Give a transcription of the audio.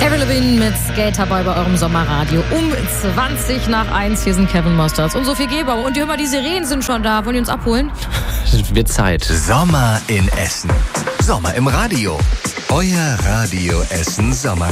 Avril Lavigne mit Skaterboy bei eurem Sommerradio um 1:20. Hier sind Kevin Mostards und Sophie Gebauer. Und hör mal, die Sirenen sind schon da. Wollen die uns abholen? Wird Zeit. Sommer in Essen. Sommer im Radio. Euer Radio Essen Sommer.